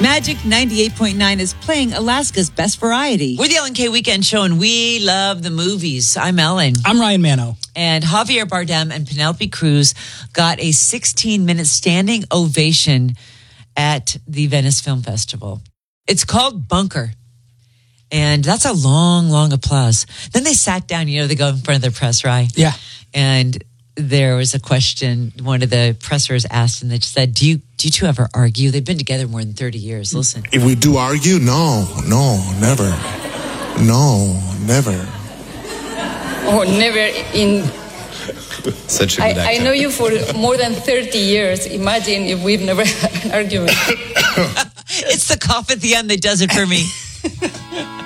Magic 98.9 is playing Alaska's best variety. We're the Ellen K Weekend Show, and we love the movies. I'm Ellen. I'm Ryan Mano. And Javier Bardem and Penelope Cruz got a 16-minute standing ovation at the Venice Film Festival. It's called Bunker. And that's a long, long applause. Then they sat down, they go in front of the press, right? Yeah. And there was a question one of the pressers asked, and they just said, do you two ever argue? They've been together more than 30 years. Listen. If we do argue, no, never. No, never. Oh, never in... Such a good actor. I know you for more than 30 years. Imagine if we've never had an argument. It's the cough at the end that does it for me.